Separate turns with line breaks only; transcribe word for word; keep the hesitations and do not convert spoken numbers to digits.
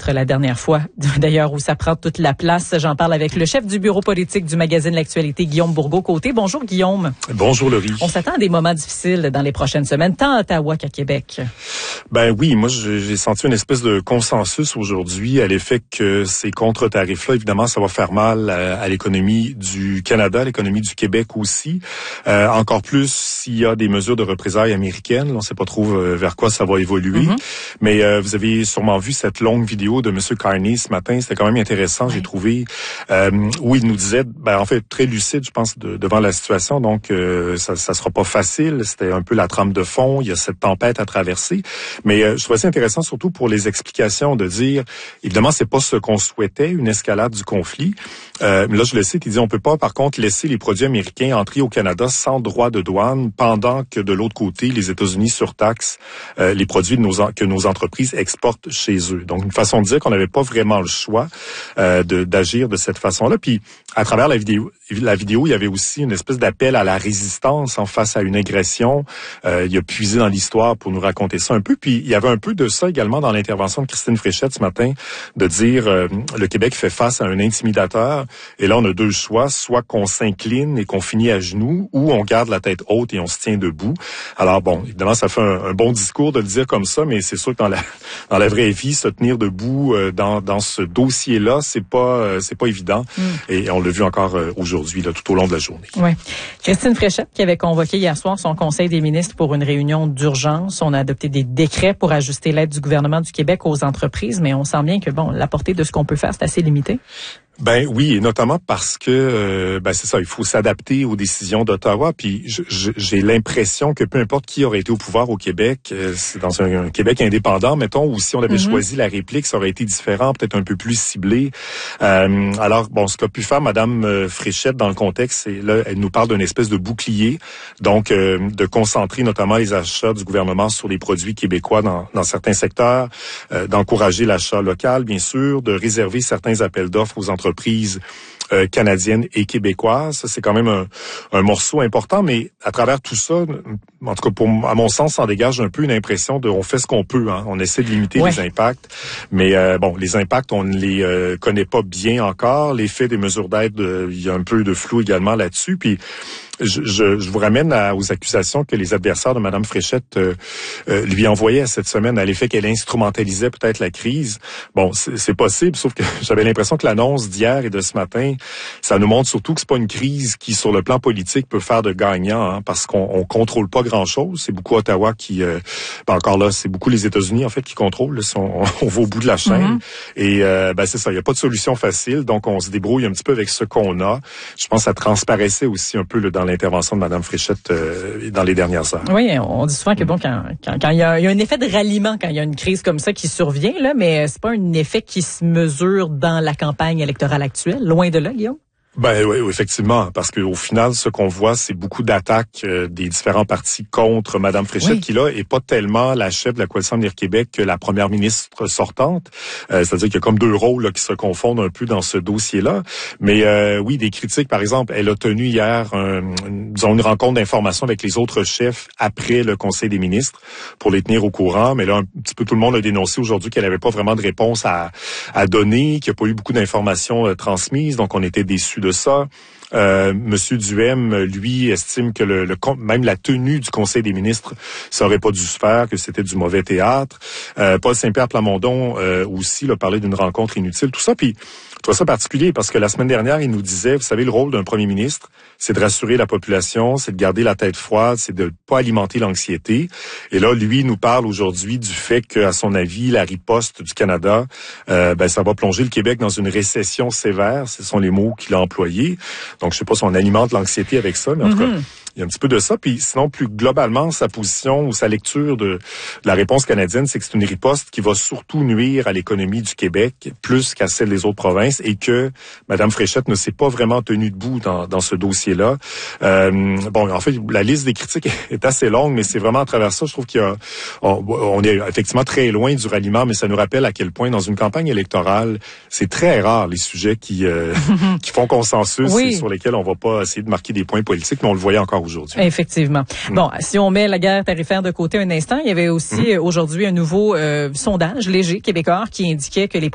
être la dernière fois, d'ailleurs, où ça prend toute la place. J'en parle avec le chef du bureau politique du magazine L'Actualité, Guillaume Bourgault-Côté. Bonjour, Guillaume.
Bonjour, Laurie.
On s'attend à des moments difficiles dans les prochaines semaines, tant à Ottawa qu'à Québec.
Ben oui, moi, j'ai senti une espèce de consensus aujourd'hui à l'effet que ces contre-tarifs-là, évidemment, ça va faire mal à, à l'économie du Canada, à l'économie du Québec aussi. Euh, encore plus s'il y a des mesures de représailles américaines. On ne sait pas trop vers quoi ça va évoluer. Mm-hmm. Mais euh, vous avez sûrement vu cette longue vidéo de M. Carney ce matin. C'était quand même intéressant, oui. J'ai trouvé, euh, où il nous disait, ben, en fait, très lucide, je pense, de, devant la situation. Donc, euh, ça ça sera pas facile. C'était un peu la trame de fond. Il y a cette tempête à traverser. Mais euh, je trouvais ça intéressant, surtout pour les explications, de dire, évidemment, c'est pas ce qu'on souhaitait, une escalade du conflit. Euh, là, je le cite, il dit, on peut pas, par contre, laisser les produits américains entrer au Canada sans droit de douane, pendant que, de l'autre côté, les États-Unis surtaxent euh, les produits de nos, que nos entreprises exportent chez eux. Donc, une façon de dire qu'on n'avait pas vraiment le choix euh, de, d'agir de cette façon-là. Puis, à travers la vidéo, la vidéo, il y avait aussi une espèce d'appel à la résistance en face à une agression. Euh, il a puisé dans l'histoire pour nous raconter ça un peu. Puis, il y avait un peu de ça également dans l'intervention de Christine Fréchette ce matin, de dire euh, le Québec fait face à un intimidateur. Et là, on a deux choix, soit qu'on s'incline et qu'on finit à genoux, ou on garde la tête haute et on se tient debout. Alors bon, évidemment, ça fait un, un bon discours de le dire comme ça, mais c'est sûr que dans la dans la vraie vie, se tenir debout euh, dans dans ce dossier-là, c'est pas euh, c'est pas évident. Mm. Et on l'a vu encore euh, aujourd'hui, là, tout au long de la journée.
Oui. Christine Fréchette, qui avait convoqué hier soir son conseil des ministres pour une réunion d'urgence, on a adopté des décrets pour ajuster l'aide du gouvernement du Québec aux entreprises, mais on sent bien que bon, la portée de ce qu'on peut faire, c'est assez limité.
Ben oui, et notamment parce que euh, ben c'est ça, il faut s'adapter aux décisions d'Ottawa. Puis je, je, j'ai l'impression que peu importe qui aurait été au pouvoir au Québec, euh, c'est dans un, un Québec indépendant, mettons, ou si on avait mm-hmm. choisi la réplique, ça aurait été différent, peut-être un peu plus ciblé. Euh, alors bon, ce qu'a pu faire Madame Fréchette dans le contexte, c'est là, elle nous parle d'une espèce de bouclier, donc euh, de concentrer notamment les achats du gouvernement sur les produits québécois dans, dans certains secteurs, euh, d'encourager l'achat local, bien sûr, de réserver certains appels d'offres aux entreprises entreprises euh, canadiennes et québécoises. Ça, c'est quand même un, un morceau important, mais à travers tout ça, en tout cas, pour, à mon sens, ça en dégage un peu une impression de on fait ce qu'on peut. Hein. On essaie de limiter ouais. les impacts, mais euh, bon, les impacts, on ne les euh, connaît pas bien encore. L'effet des mesures d'aide, euh, il y a un peu de flou également là-dessus. Puis Je, je, je vous ramène à, aux accusations que les adversaires de Mme Fréchette euh, euh, lui envoyaient cette semaine à l'effet qu'elle instrumentalisait peut-être la crise. Bon, c'est, c'est possible, sauf que j'avais l'impression que l'annonce d'hier et de ce matin, ça nous montre surtout que c'est pas une crise qui, sur le plan politique, peut faire de gagnant, hein, parce qu'on on contrôle pas grand-chose. C'est beaucoup Ottawa qui, euh, ben encore là, c'est beaucoup les États-Unis en fait qui contrôlent. Là, on, on va au bout de la chaîne. Mm-hmm. Et euh, ben c'est ça, il y a pas de solution facile, donc on se débrouille un petit peu avec ce qu'on a. Je pense que ça transparaissait aussi un peu là, dans l'intervention de Mme Fréchette euh, dans les dernières heures.
Oui, on dit souvent que bon, quand, quand, quand il, y a, il y a un effet de ralliement, quand il y a une crise comme ça qui survient, là, mais c'est pas un effet qui se mesure dans la campagne électorale actuelle. Loin de là, Guillaume.
Ben oui, effectivement, parce qu'au final, ce qu'on voit, c'est beaucoup d'attaques euh, des différents partis contre Mme Fréchette, oui. qui là est pas tellement la chef de la Coalition Avenir Québec que la première ministre sortante. Euh, c'est-à-dire qu'il y a comme deux rôles là, qui se confondent un peu dans ce dossier-là. Mais euh, oui, des critiques, par exemple, elle a tenu hier un, une, disons, une rencontre d'information avec les autres chefs après le Conseil des ministres pour les tenir au courant. Mais là, un petit peu tout le monde a dénoncé aujourd'hui qu'elle n'avait pas vraiment de réponse à, à donner, qu'il n'y a pas eu beaucoup d'informations euh, transmises, donc on était déçus de ça. Euh, Monsieur Duhem, lui, estime que le, le même la tenue du Conseil des ministres, ça aurait pas dû se faire, que c'était du mauvais théâtre. Euh, Paul Saint-Pierre Plamondon euh, aussi là, parlait d'une rencontre inutile, tout ça. Puis je trouve ça particulier parce que la semaine dernière, il nous disait, vous savez, le rôle d'un premier ministre, c'est de rassurer la population, c'est de garder la tête froide, c'est de pas alimenter l'anxiété. Et là, lui nous parle aujourd'hui du fait qu'à son avis, la riposte du Canada, euh, ben ça va plonger le Québec dans une récession sévère. Ce sont les mots qu'il a employés. Donc, je sais pas si on alimente l'anxiété avec ça, mais en mm-hmm. tout cas, il y a un petit peu de ça. Puis sinon, plus globalement, sa position ou sa lecture de, de la réponse canadienne, c'est que c'est une riposte qui va surtout nuire à l'économie du Québec plus qu'à celle des autres provinces et que Mme Fréchette ne s'est pas vraiment tenue debout dans, dans ce dossier-là. Euh, bon, en fait, la liste des critiques est assez longue, mais c'est vraiment à travers ça, je trouve qu'il y a, on, on est effectivement très loin du ralliement, mais ça nous rappelle à quel point dans une campagne électorale, c'est très rare les sujets qui, euh, qui font consensus oui. et sur lesquels on va pas essayer de marquer des points politiques, mais on le voyait encore aujourd'hui.
Effectivement. Mmh. Bon, si on met la guerre tarifaire de côté un instant, il y avait aussi mmh. aujourd'hui un nouveau euh, sondage léger québécois qui indiquait que les